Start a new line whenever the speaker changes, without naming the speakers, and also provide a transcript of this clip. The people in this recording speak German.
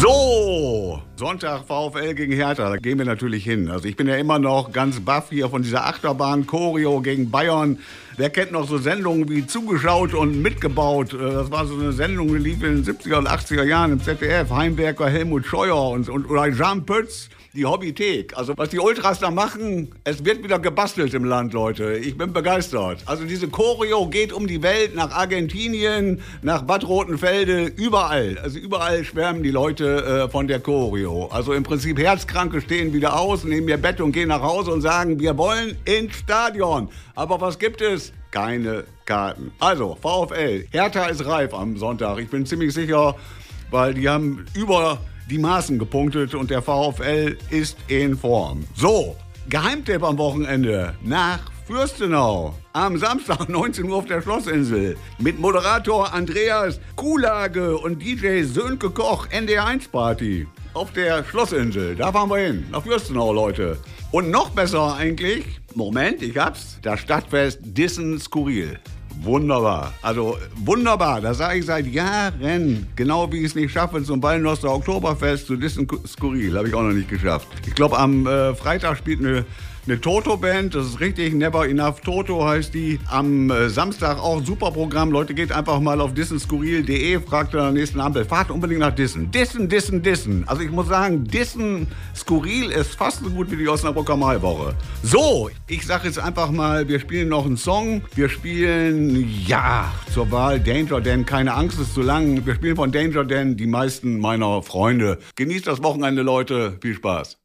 So, Sonntag VfL gegen Hertha, da gehen wir natürlich hin. Also ich bin ja immer noch ganz baff hier von dieser Achterbahn Choreo gegen Bayern. Wer kennt noch so Sendungen wie Zugeschaut und Mitgebaut? Das war so eine Sendung, die lief in den 70er und 80er Jahren im ZDF. Heimwerker, Helmut Scheuer oder Jean Pütz. Die Hobbythek. Also was die Ultras da machen, es wird wieder gebastelt im Land, Leute. Ich bin begeistert. Also diese Choreo geht um die Welt, nach Argentinien, nach Bad Rotenfelde, überall. Also überall schwärmen die Leute von der Choreo. Also im Prinzip Herzkranke stehen wieder aus, nehmen ihr Bett und gehen nach Hause und sagen, wir wollen ins Stadion. Aber was gibt es? Keine Karten. Also VfL, Hertha ist reif am Sonntag. Ich bin ziemlich sicher, weil die haben über die Maßen gepunktet und der VfL ist in Form. So, Geheimtipp am Wochenende nach Fürstenau. Am Samstag 19 Uhr auf der Schlossinsel mit Moderator Andreas Kuhlage und DJ Sönke Koch NDR1 Party. Auf der Schlossinsel, da fahren wir hin, nach Fürstenau, Leute. Und noch besser eigentlich, Moment, ich hab's, das Stadtfest Dissen Skurril. Wunderbar, also wunderbar, das sage ich seit Jahren, genau wie ich es nicht schaffe zum Ballenoster Oktoberfest zu Dissen Skurril, habe ich auch noch nicht geschafft. Ich glaube am Freitag spielt eine Toto-Band, das ist richtig, Never Enough Toto heißt die. Am Samstag auch ein super Programm, Leute, geht einfach mal auf dissenskurril.de, fragt an der nächsten Ampel, fahrt unbedingt nach Dissen. Dissen. Also ich muss sagen, Dissen Skurril ist fast so gut wie die Osnabrücker Malwoche. So, ich sage jetzt einfach mal, wir spielen noch einen Song. Wir spielen, ja, zur Wahl Danger Dan, keine Angst, ist zu lang. Wir spielen von Danger Dan, die meisten meiner Freunde. Genießt das Wochenende, Leute, viel Spaß.